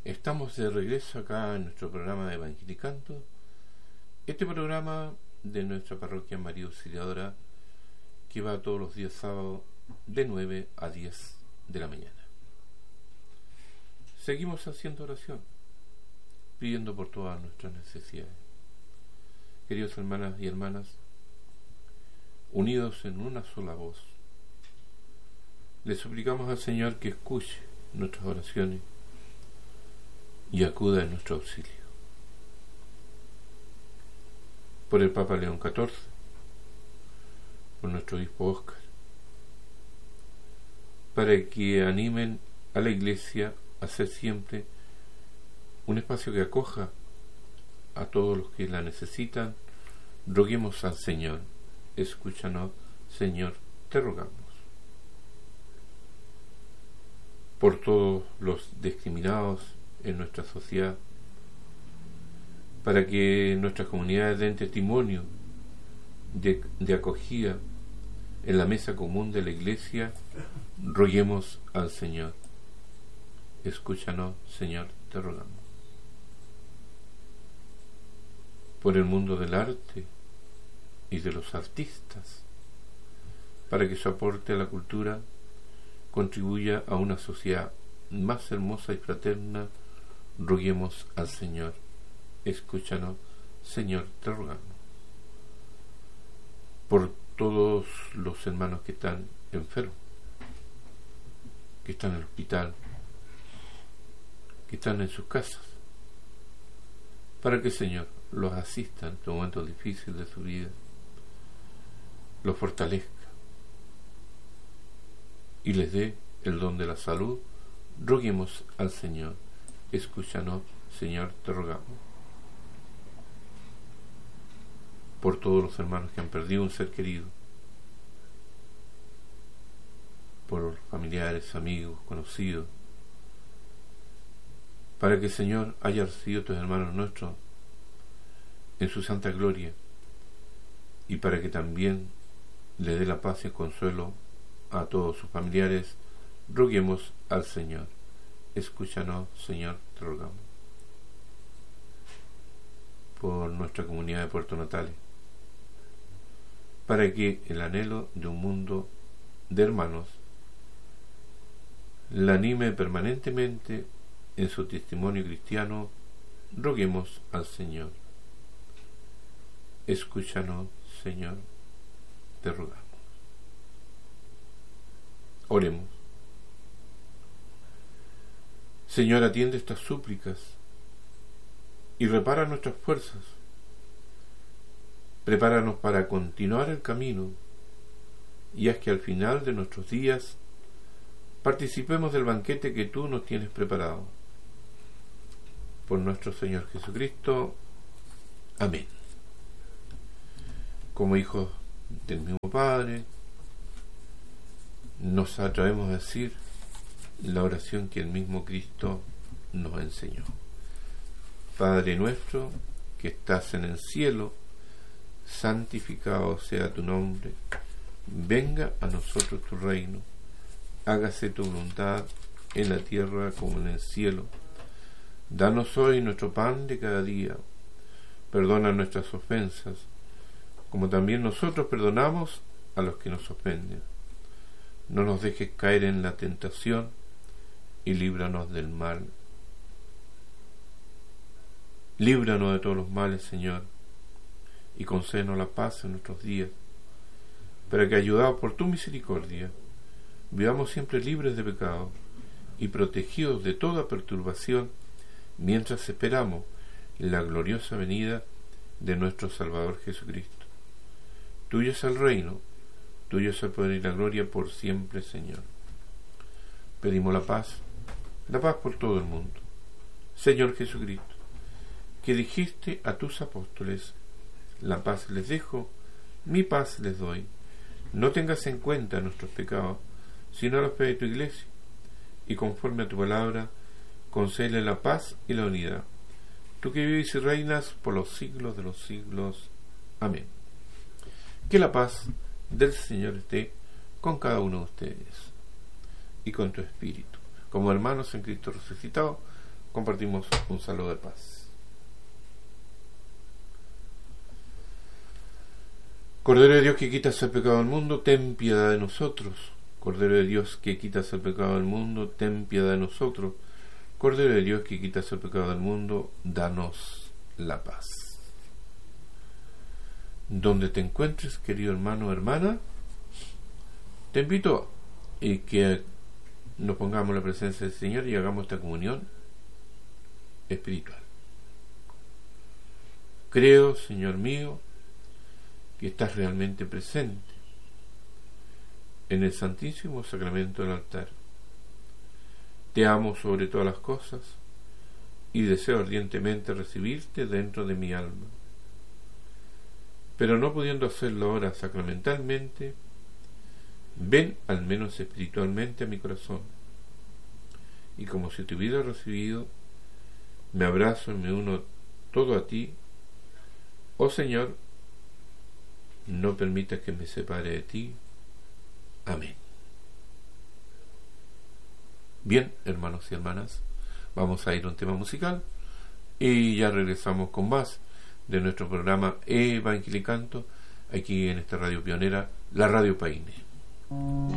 Estamos de regreso acá en nuestro programa de Evangelicando, este programa de nuestra parroquia María Auxiliadora, que va todos los días sábados de 9 a 10 de la mañana. Seguimos haciendo oración, pidiendo por todas nuestras necesidades. Queridos hermanas y hermanas, unidos en una sola voz, le suplicamos al Señor que escuche nuestras oraciones y acuda en nuestro auxilio. Por el Papa León XIV, por nuestro obispo Óscar, para que animen a la Iglesia a ser siempre un espacio que acoja a todos los que la necesitan. Roguemos al Señor, escúchanos, Señor, te rogamos. Por todos los discriminados en nuestra sociedad, para que nuestras comunidades den testimonio de acogida en la mesa común de la Iglesia, roguemos al Señor. Escúchanos, Señor, te rogamos. Por el mundo del arte y de los artistas, para que su aporte a la cultura contribuya a una sociedad más hermosa y fraterna, roguemos al Señor. Escúchanos, Señor, te rogamos. Por todos los hermanos que están enfermos, que están en el hospital, que están en sus casas, para que el Señor los asista en estos momentos difíciles de su vida, los fortalezca y les dé el don de la salud. Roguemos al Señor. Escúchanos, Señor, te rogamos. Por todos los hermanos que han perdido un ser querido, por familiares, amigos, conocidos, para que el Señor haya recibido a estos hermanos nuestros en su santa gloria, y para que también le dé la paz y el consuelo a todos sus familiares, roguemos al Señor. Escúchanos, Señor, te rogamos. Por nuestra comunidad de Puerto Natales, para que el anhelo de un mundo de hermanos la anime permanentemente en su testimonio cristiano, roguemos al Señor. Escúchanos, Señor, te rogamos. Oremos. Señor, atiende estas súplicas y repara nuestras fuerzas. Prepáranos para continuar el camino, y haz que al final de nuestros días participemos del banquete que tú nos tienes preparado. Por nuestro Señor Jesucristo. Amén. Como hijos del mismo Padre, nos atrevemos a decir la oración que el mismo Cristo nos enseñó. Padre nuestro que estás en el cielo, santificado sea tu nombre. Venga a nosotros tu reino. Hágase tu voluntad en la tierra como en el cielo. Danos hoy nuestro pan de cada día. Perdona nuestras ofensas, como también nosotros perdonamos a los que nos ofenden. No nos dejes caer en la tentación y líbranos del mal. Líbranos de todos los males, Señor, y concédenos la paz en nuestros días, para que, ayudados por tu misericordia, vivamos siempre libres de pecado y protegidos de toda perturbación, mientras esperamos la gloriosa venida de nuestro Salvador Jesucristo. Tuyo es el reino, tuyo es el poder y la gloria por siempre, Señor. Pedimos la paz por todo el mundo. Señor Jesucristo, que dijiste a tus apóstoles: la paz les dejo, mi paz les doy. No tengas en cuenta nuestros pecados, sino la fe de tu Iglesia, y conforme a tu palabra, concédele la paz y la unidad. Tú que vives y reinas por los siglos de los siglos. Amén. Que la paz del Señor esté con cada uno de ustedes y con tu espíritu. Como hermanos en Cristo resucitado, compartimos un saludo de paz. Cordero de Dios que quitas el pecado del mundo, ten piedad de nosotros. Cordero de Dios que quitas el pecado del mundo, ten piedad de nosotros. Cordero de Dios que quitas el pecado del mundo, danos la paz. Donde te encuentres, querido hermano o hermana, te invito a que nos pongamos en la presencia del Señor y hagamos esta comunión espiritual. Creo, Señor mío, que estás realmente presente en el Santísimo Sacramento del altar. Te amo sobre todas las cosas y deseo ardientemente recibirte dentro de mi alma. Pero no pudiendo hacerlo ahora sacramentalmente, ven al menos espiritualmente a mi corazón, y como si te hubiera recibido, me abrazo y me uno todo a ti. Oh Señor, no permitas que me separe de ti. Amén. Bien, hermanos y hermanas, vamos a ir a un tema musical y ya regresamos con más de nuestro programa Evangelicanto, aquí en esta radio pionera, la Radio Paine.